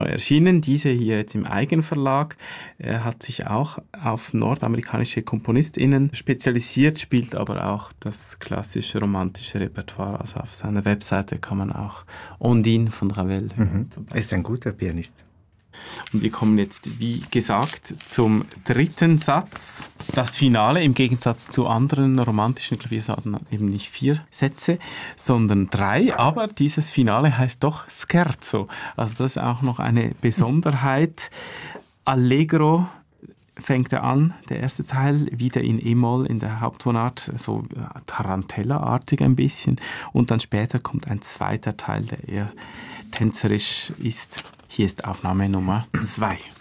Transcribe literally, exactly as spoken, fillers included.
Erschienen, diese hier jetzt im Eigenverlag. Er hat sich auch auf nordamerikanische KomponistInnen spezialisiert, spielt aber auch das klassische romantische Repertoire. Also auf seiner Webseite kann man auch Ondine von Ravel hören. Mhm. Er ist ein guter Pianist. Und wir kommen jetzt, wie gesagt, zum dritten Satz. Das Finale im Gegensatz zu anderen romantischen Klaviersonaten eben nicht vier Sätze, sondern drei. Aber dieses Finale heißt doch Scherzo. Also das ist auch noch eine Besonderheit. Allegro fängt er an, der erste Teil, wieder in E-Moll in der Haupttonart, so Tarantella-artig ein bisschen. Und dann später kommt ein zweiter Teil, der eher tänzerisch ist. Hier ist Aufnahme Nummer zwei.